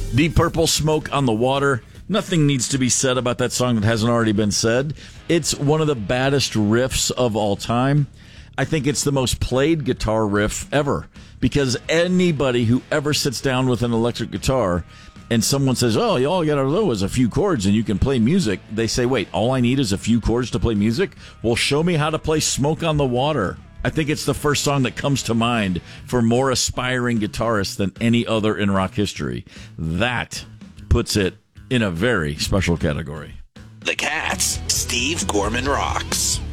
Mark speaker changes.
Speaker 1: Deep Purple, Smoke on the Water. Nothing needs to be said about that song that hasn't already been said. It's one of the baddest riffs of all time. I think it's the most played guitar riff ever, because anybody who ever sits down with an electric guitar and someone says, oh, all you got to know is a few chords and you can play music, they say, wait, all I need is a few chords to play music? Well, show me how to play Smoke on the Water. I think it's the first song that comes to mind for more aspiring guitarists than any other in rock history. That puts it in a very special category.
Speaker 2: The Cats, Steve Gorman Rocks.